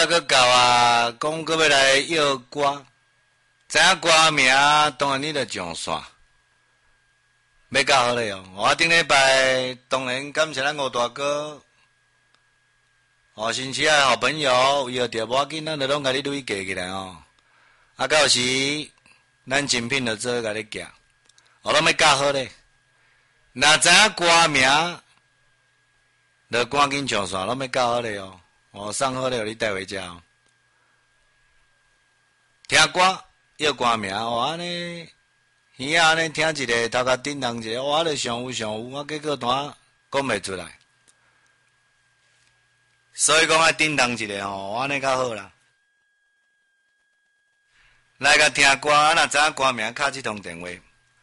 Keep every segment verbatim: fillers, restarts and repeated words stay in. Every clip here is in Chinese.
啊，佮教啊，讲佮要来约歌，知影歌名，当然你着上线。要教好咧哦！我顶礼拜当然感谢咱吴大哥，哦，甚至啊好朋友约着无要紧，咱着拢甲你累加起来哦。啊，到时咱精品着做甲你寄，哦，拢要教好咧。若知影歌名，着赶紧上线，拢要教好咧哦。哦，送好咧，互你带回家哦。听歌约歌名，哦安尼。耳仔安尼听一个，头壳叮当一个，我咧上有上有，我结果单讲袂出来，所以讲爱叮当一个吼，安尼较好啦。来甲听歌，啊若知影歌名，敲即通电话，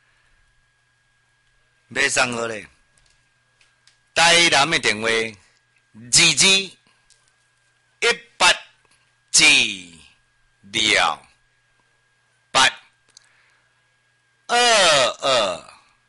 要送好咧。台南的电话，二二一八二六八。二二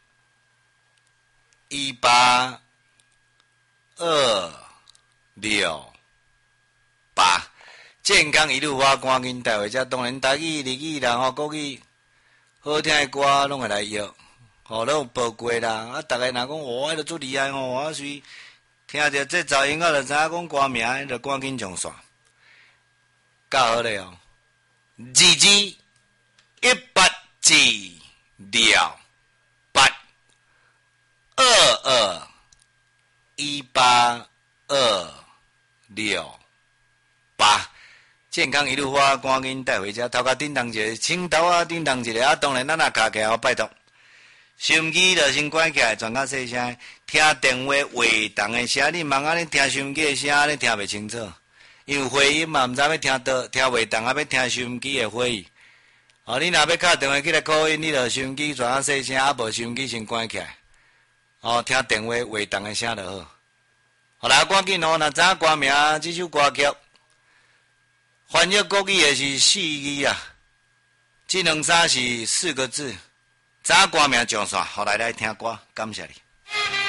一八二六八，健康一路花，赶紧带回家。当然，台语、日语啦，吼，国语好听的歌拢会来约，吼，拢有报过啦。啊，逐个若讲哇，迄个足厉害吼，我随听着这噪音，我就知影讲歌名，就赶紧上线，教好咧哦。二二一八二。六八二二一八二六八，健康一路花，赶紧带回家。头壳叮当一个，青头啊叮当一个啊！当然，咱若卡起来，我拜托，收音机就先关起来，转较细声，听电话话筒的声，你茫安尼听收音机的声，安尼听袂清楚，因为回音嘛，毋知要听倒，听话筒啊，要听收音机的回音。哦，你若要敲电话起来 call in， 你著收音机转啊细声，啊无收音机先关起来。哦，听电话话筒的声就好。好啦，赶紧哦，若知影歌名，这首歌曲翻译国语的是四字啊，这两三是四个字。知影歌名上线，后来来听歌，感谢你。